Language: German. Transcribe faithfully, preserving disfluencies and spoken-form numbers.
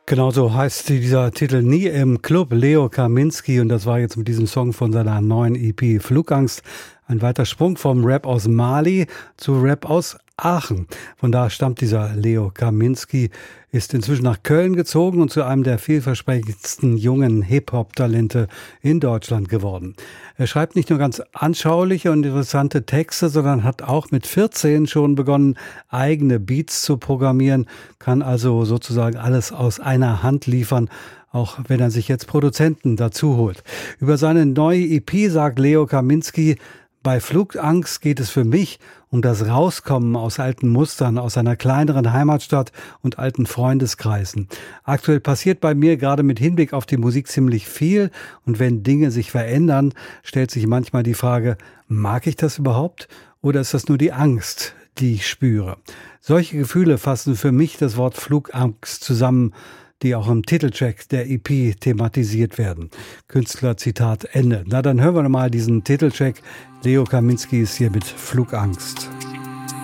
Genau so heißt dieser Titel Nie im Club, Leo Kaminski, und das war jetzt mit diesem Song von seiner neuen E P Flugangst. Ein weiter Sprung vom Rap aus Mali zu Rap aus Aachen. Von da stammt dieser Leo Kaminski, ist inzwischen nach Köln gezogen und zu einem der vielversprechendsten jungen Hip-Hop-Talente in Deutschland geworden. Er schreibt nicht nur ganz anschauliche und interessante Texte, sondern hat auch mit vierzehn schon begonnen, eigene Beats zu programmieren, kann also sozusagen alles aus einer Hand liefern, auch wenn er sich jetzt Produzenten dazu holt. Über seine neue E P sagt Leo Kaminski: Bei Flugangst geht es für mich um das Rauskommen aus alten Mustern, aus einer kleineren Heimatstadt und alten Freundeskreisen. Aktuell passiert bei mir gerade mit Hinblick auf die Musik ziemlich viel, und wenn Dinge sich verändern, stellt sich manchmal die Frage, mag ich das überhaupt oder ist das nur die Angst, die ich spüre? Solche Gefühle fassen für mich das Wort Flugangst zusammen, die auch im Titeltrack der E P thematisiert werden. Künstler, Zitat, Ende. Na, dann hören wir mal diesen Titeltrack. Leo Kaminski ist hier mit Flugangst.